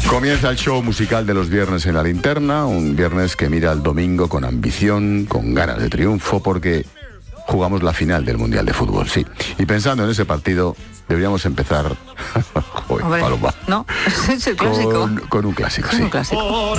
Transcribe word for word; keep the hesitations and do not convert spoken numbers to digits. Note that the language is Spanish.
Comienza el show musical de los viernes en La Linterna, un viernes que mira al domingo con ambición, con ganas de triunfo, porque jugamos la final del Mundial de Fútbol, sí. Y pensando en ese partido, deberíamos empezar Joder, Hombre, Paloma. ¿no? Es el clásico. Con, con un clásico, Con sí. un clásico.